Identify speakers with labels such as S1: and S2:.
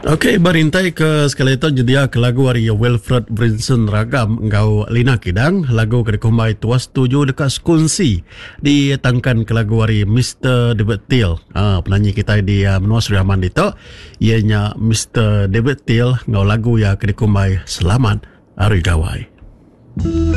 S1: Okey, berintai ke sekali itu jadi ke lagu hari Wilfred Brinson ragam ngau Lina Kidang lagu kedekumai tuas tuju dekat skunsi ditangkan ke lagu hari Mr. David Thiel. Penyanyi kita di Menua Sri Aman itu ianya Mr. David Thiel ngau lagu ya kedekumai Selamat Hari Gawai.